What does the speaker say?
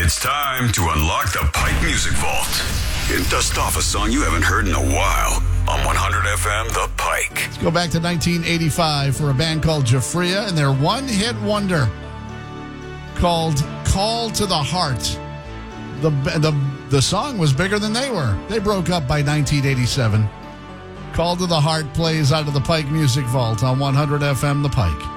It's time to unlock the Pike Music Vault and dust off a song you haven't heard in a while on 100 FM The Pike. Let's go back to 1985 for a band called Jafria and their one-hit wonder called Call to the Heart. The song was bigger than they were. They broke up by 1987. Call to the Heart plays out of the Pike Music Vault on 100 FM The Pike.